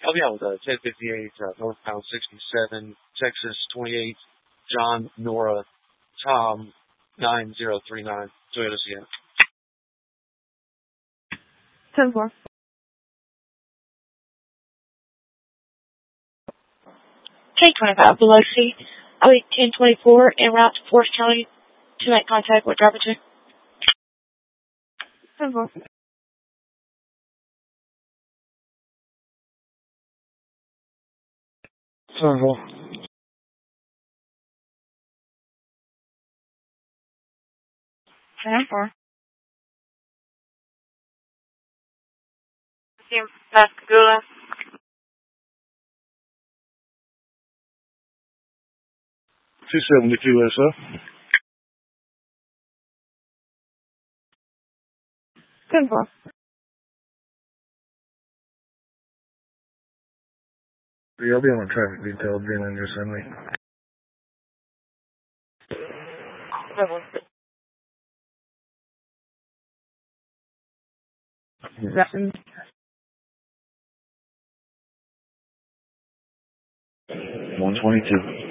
Help me out with 1058 northbound 67, Texas 28, John, Nora, Tom 9039, Toyota Sienna. 10-4. K25 Biloxi, Highway 1024, en route to Forest County to make contact with driver 2. 10-4. Pascagoula. 272 SF. 10-4. I'll be on traffic detail, Jen, and just send me. 122.